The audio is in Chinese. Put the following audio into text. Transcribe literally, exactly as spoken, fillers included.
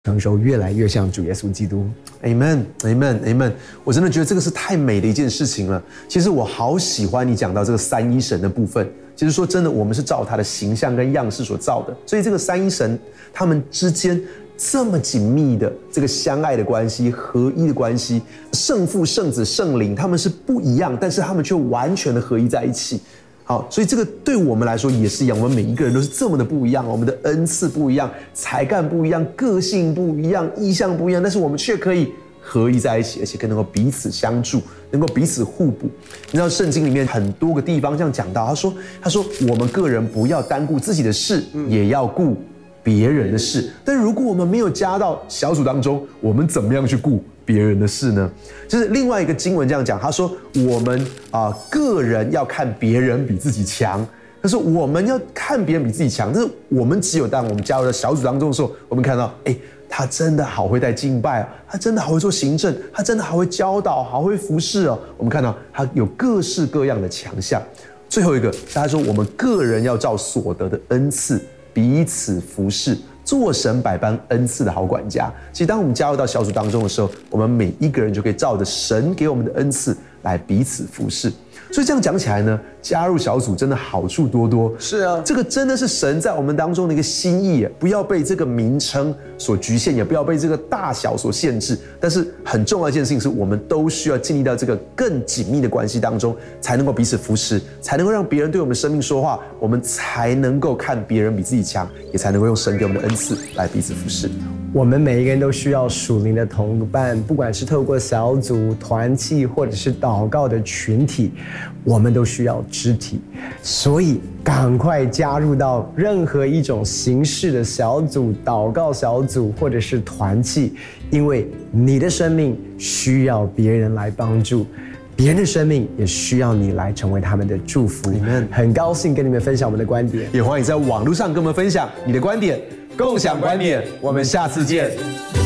成熟，越来越像主耶稣基督。 Amen Amen Amen。 我真的觉得这个是太美的一件事情了。其实我好喜欢你讲到这个三一神的部分。其实说真的，我们是照他的形象跟样式所造的，所以这个三一神他们之间这么紧密的这个相爱的关系、合一的关系，圣父、圣子、圣灵他们是不一样，但是他们却完全的合一在一起。好，所以这个对我们来说也是一样，我们每一个人都是这么的不一样，我们的恩赐不一样，才干不一样，个性不一样，意向不一样，但是我们却可以合一在一起，而且更能够彼此相助，能够彼此互补。你知道圣经里面很多个地方这样讲到，他说他说我们个人不要单顾自己的事，也要顾别人的事。但如果我们没有加到小组当中，我们怎么样去顾别人的事呢？就是另外一个经文这样讲，他说我们啊、呃、个人要看别人比自己强，但是我们要看别人比自己强，但是我们只有当我们加入到小组当中的时候，我们看到哎，他真的好会带敬拜哦，他真的好会做行政，他真的好会教导，好会服侍哦。我们看到他有各式各样的强项。最后一个，大家说我们个人要照所得的恩赐彼此服侍，做神百般恩赐的好管家。其实当我们加入到小组当中的时候，我们每一个人就可以照着神给我们的恩赐来彼此服侍。所以这样讲起来呢，加入小组真的好处多多。 是啊， 这个真的是神在我们当中的一个心意，不要被这个名称所局限，也不要被这个大小所限制。但是很重要的一件事情是，我们都需要进入到这个更紧密的关系当中，才能够彼此扶持，才能够让别人对我们的生命说话，我们才能够看别人比自己强，也才能够用神给我们的恩赐来彼此扶持。 我们每一个人都需要属灵的同伴，不管是透过小组、团契，或者是祷告的群体，我们都需要肢体。所以赶快加入到任何一种形式的小组、祷告小组或者是团契，因为你的生命需要别人来帮助，别人的生命也需要你来成为他们的祝福。很高兴跟你们分享我们的观点， 也欢迎在网络上跟我们分享你的观点，共享观点，我们下次见。